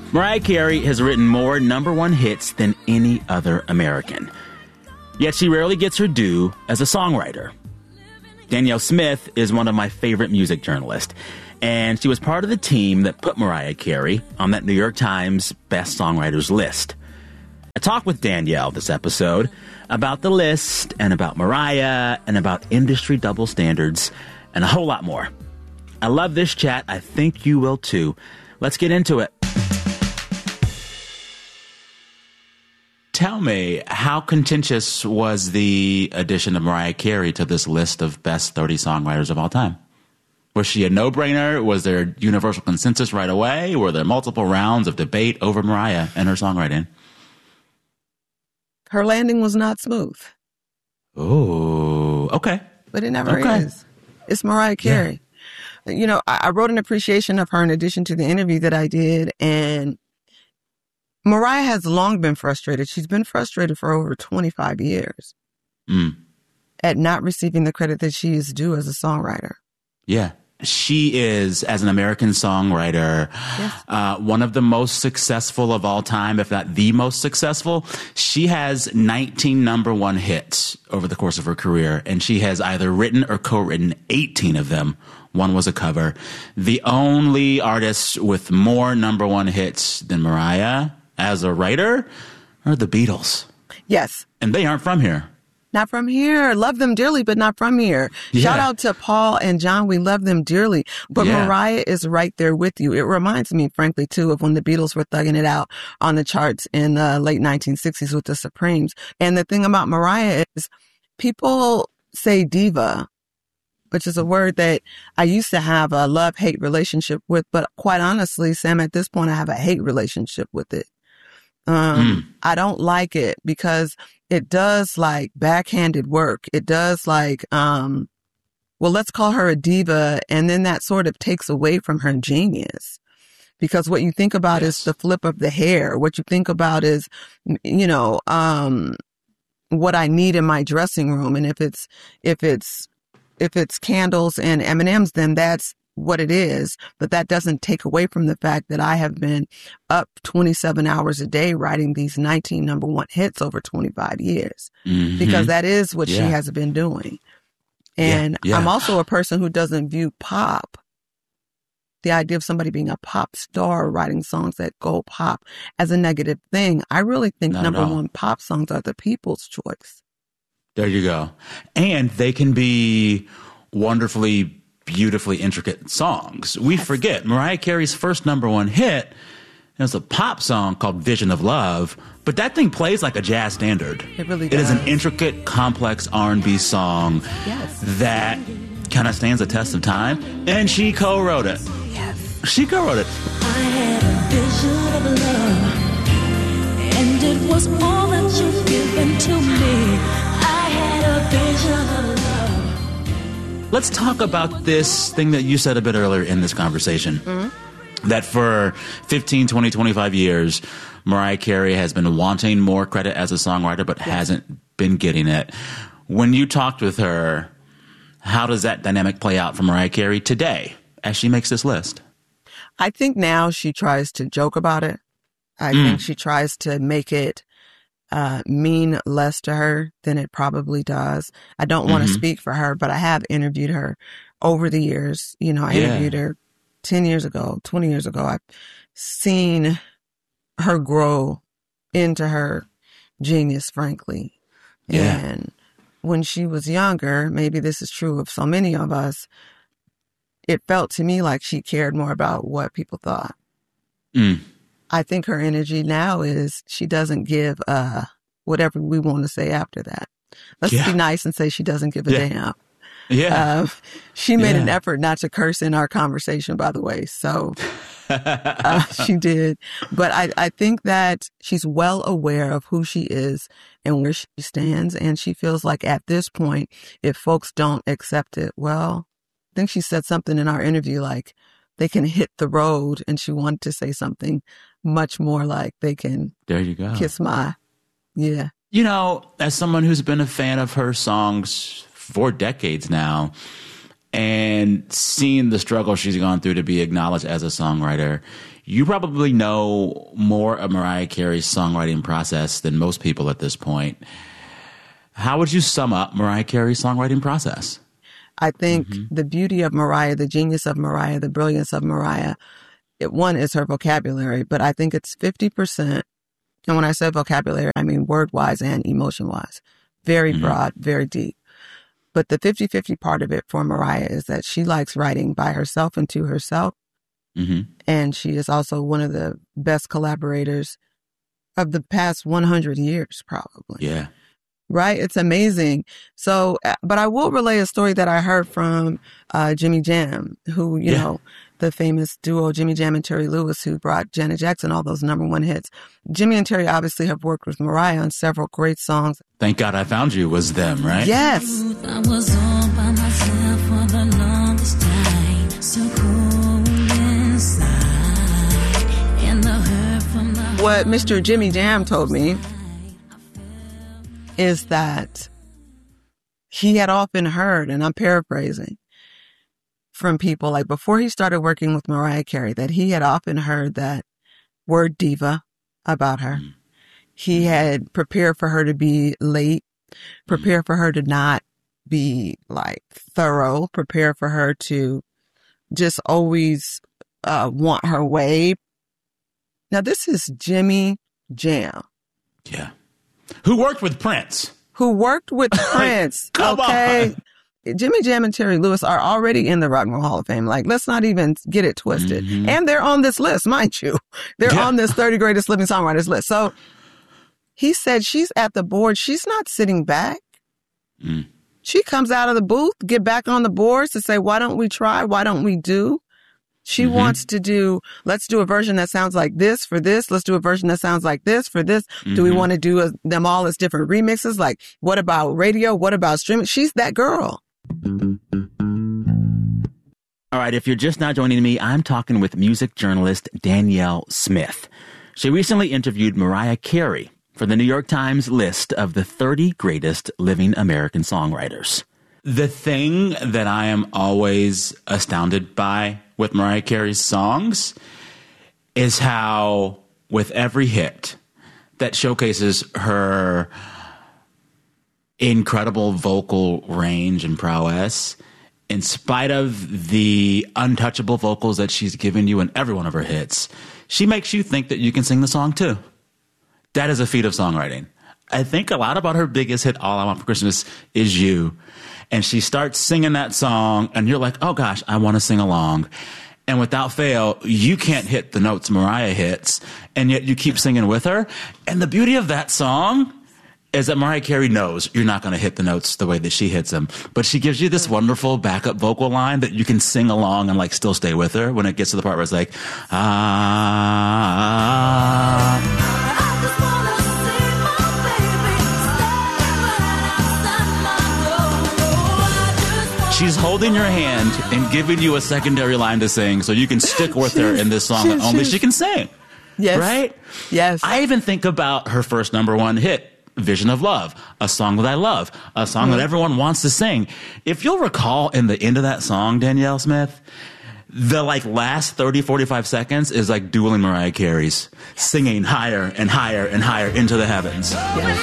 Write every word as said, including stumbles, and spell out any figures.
Mariah Carey has written more number one hits than any other American. Yet she rarely gets her due as a songwriter. Danielle Smith is one of my favorite music journalists, and she was part of the team that put Mariah Carey on that New York Times Best Songwriters list. I talked with Danielle this episode about the list and about Mariah and about industry double standards and a whole lot more. I love this chat. I think you will too. Let's get into it. Tell me, how contentious was the addition of Mariah Carey to this list of best thirty songwriters of all time? Was she a no-brainer? Was there universal consensus right away? Were there multiple rounds of debate over Mariah and her songwriting? Her landing was not smooth. Oh, okay. But it never okay. is. It's Mariah Carey. Yeah. You know, I, I wrote an appreciation of her in addition to the interview that I did, and Mariah has long been frustrated. She's been frustrated for over twenty-five years mm. at not receiving the credit that she is due as a songwriter. Yeah. She is, as an American songwriter, yes. uh, one of the most successful of all time, if not the most successful. She has nineteen number one hits over the course of her career, and she has either written or co-written eighteen of them. One was a cover. The only artists with more number one hits than Mariah as a writer are the Beatles. Yes. And they aren't from here. Not from here. Love them dearly, but not from here. Yeah. Shout out to Paul and John. We love them dearly. But yeah. Mariah is right there with you. It reminds me, frankly, too, of when the Beatles were thugging it out on the charts in the late nineteen sixties with the Supremes. And the thing about Mariah is people say diva, which is a word that I used to have a love-hate relationship with. But quite honestly, Sam, at this point, I have a hate relationship with it. Um, mm. I don't like it because it does like backhanded work. It does like, um, well, let's call her a diva. And then that sort of takes away from her genius, because what you think about yes. is the flip of the hair. What you think about is, you know, um, what I need in my dressing room. And if it's, if it's, if it's candles and M and M's, then that's what it is. But that doesn't take away from the fact that I have been up twenty-seven hours a day writing these nineteen number one hits over twenty-five years, mm-hmm. because that is what yeah. she has been doing. And yeah, yeah. I'm also a person who doesn't view pop, the idea of somebody being a pop star writing songs that go pop, as a negative thing. I really think Not number one pop songs are the people's choice. There you go. And they can be wonderfully, beautifully intricate songs. We yes. forget Mariah Carey's first number one hit is a pop song called Vision of Love, but that thing plays like a jazz standard. It really It does. is an intricate, complex R and B song yes. that kind of stands the test of time, and she co-wrote it. Yes. She co-wrote it. I had a vision of love, and it was all that you've given to me. I had a vision of love. Let's talk about this thing that you said a bit earlier in this conversation, mm-hmm. that for fifteen, twenty, twenty-five years, Mariah Carey has been wanting more credit as a songwriter, but yes. hasn't been getting it. When you talked with her, how does that dynamic play out for Mariah Carey today as she makes this list? I think now she tries to joke about it. I mm. think she tries to make it Uh, mean less to her than it probably does. I don't want to mm-hmm. speak for her, but I have interviewed her over the years. You know, I yeah. interviewed her ten years ago, twenty years ago. I've seen her grow into her genius, frankly. Yeah. And when she was younger, maybe this is true of so many of us, it felt to me like she cared more about what people thought. Mm. I think her energy now is she doesn't give uh whatever we want to say after that. Let's yeah. be nice and say she doesn't give a yeah. damn. Yeah. Uh, she made yeah. an effort not to curse in our conversation, by the way. So uh, she did. But I, I think that she's well aware of who she is and where she stands. And she feels like at this point, if folks don't accept it, well, I think she said something in our interview like they can hit the road, and she wanted to say something much more like they can there you go. kiss my, yeah. You know, as someone who's been a fan of her songs for decades now, and seeing the struggle she's gone through to be acknowledged as a songwriter, you probably know more of Mariah Carey's songwriting process than most people at this point. How would you sum up Mariah Carey's songwriting process? I think mm-hmm. the beauty of Mariah, the genius of Mariah, the brilliance of Mariah, it, one is her vocabulary, but I think it's fifty percent. And when I say vocabulary, I mean word-wise and emotion-wise. Very mm-hmm. broad, very deep. But the fifty-fifty part of it for Mariah is that she likes writing by herself and to herself. Mm-hmm. And she is also one of the best collaborators of the past one hundred years, probably. Yeah. Right? It's amazing. So, but I will relay a story that I heard from uh, Jimmy Jam, who, you yeah. know, the famous duo Jimmy Jam and Terry Lewis, who brought Janet Jackson all those number one hits. Jimmy and Terry obviously have worked with Mariah on several great songs. Thank God I Found You was them, right? Yes. I was all by myself for the longest time, so cold inside, and the hurt from the What Mister Jimmy Jam told me is that he had often heard, and I'm paraphrasing, from people like before he started working with Mariah Carey, that he had often heard that word diva about her. Mm. He had prepared for her to be late, prepared mm. for her to not be like thorough, prepared for her to just always uh, want her way. Now, this is Jimmy Jam. Yeah. Who worked with Prince. Who worked with Prince. Come okay. on. Jimmy Jam and Terry Lewis are already in the Rock and Roll Hall of Fame. Like, let's not even get it twisted. Mm-hmm. And they're on this list, mind you. They're yeah. on this thirty greatest living songwriters list. So he said she's at the board. She's not sitting back. Mm. She comes out of the booth, get back on the boards to say, why don't we try? Why don't we do? She mm-hmm. wants to do, let's do a version that sounds like this for this. Let's do a version that sounds like this for this. Mm-hmm. Do we want to do a, them all as different remixes? Like, what about radio? What about streaming? She's that girl. All right, if you're just now joining me, I'm talking with music journalist Danielle Smith. She recently interviewed Mariah Carey for the New York Times list of the thirty greatest living American songwriters. The thing that I am always astounded by with Mariah Carey's songs is how, with every hit that showcases her incredible vocal range and prowess, in spite of the untouchable vocals that she's given you in every one of her hits, she makes you think that you can sing the song too. That is a feat of songwriting. I think a lot about her biggest hit, All I Want for Christmas Is You. And she starts singing that song, and you're like, oh gosh, I want to sing along. And without fail, you can't hit the notes Mariah hits, and yet you keep singing with her. And the beauty of that song is that Mariah Carey knows you're not going to hit the notes the way that she hits them. But she gives you this wonderful backup vocal line that you can sing along and like still stay with her when it gets to the part where it's like, ah. She's holding your hand and giving you a secondary line to sing so you can stick with her in this song that only she can sing. Yes. Right? Yes. I even think about her first number one hit, Vision of Love, a song that I love, a song mm-hmm. that everyone wants to sing. If you'll recall, in the end of that song, Danielle Smith, the like last thirty, forty-five seconds is like dueling Mariah Carey's, singing higher and higher and higher into the heavens. Yes.